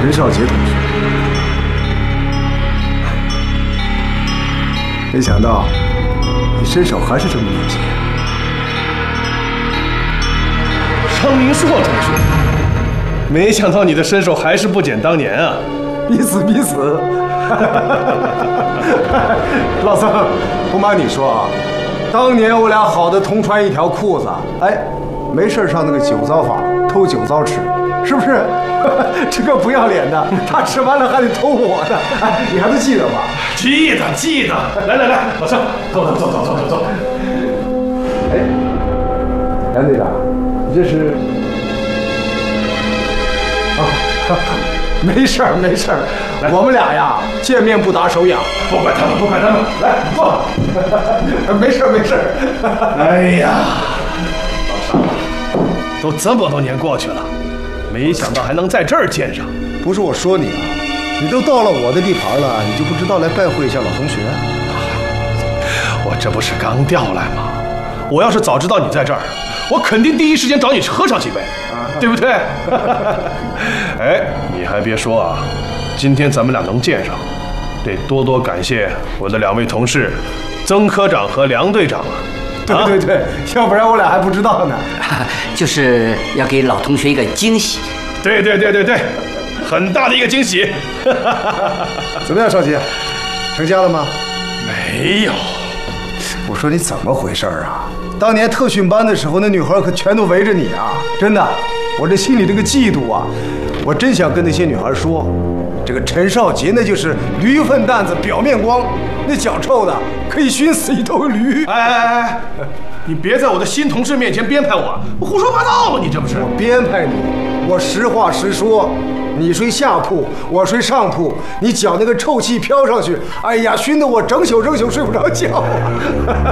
陈少杰同学。没想到你身手还是这么敏捷。 张明硕同学，没想到你的身手还是不减当年啊！ 彼此彼此。老僧，不瞒你说啊，当年我俩好的同穿一条裤子，哎，没事上那个酒糟坊偷酒糟吃，是不是？这个不要脸的，他吃完了还得偷我的，哎，你还都记得吧？ 记得。来，老僧，走。 哎，杨队长，你这是？啊，没事儿，我们俩呀见面不打手痒， 不管他们，来坐。 没事。 哎呀，老沙，都这么多年过去了，没想到还能在这儿见上。 不是我说你啊，你都到了我的地盘了，你就不知道来拜会一下老同学？ 我这不是刚调来吗？我要是早知道你在这儿，我肯定第一时间找你去喝上几杯，对不对？哎，你还别说啊，今天咱们俩能见上，得多多感谢我的2位同事，曾科长和梁队长啊。 对，要不然我俩还不知道呢。 就是要给老同学一个惊喜。 对，很大的一个惊喜。 怎么样，少杰，成家了吗？ 没有。 我说你怎么回事啊？当年特训班的时候，那女孩可全都围着你啊！真的，我这心里这个嫉妒啊，我真想跟那些女孩说，这个陈少杰那就是驴粪蛋子表面光，那脚臭的可以熏死一头驴。 哎，你别在我的新同事面前编排我胡说八道吧，你这不是？ 我编排你，我实话实说。你睡下铺，我睡上铺，你脚那个臭气飘上去，哎呀，熏得我整宿睡不着觉啊！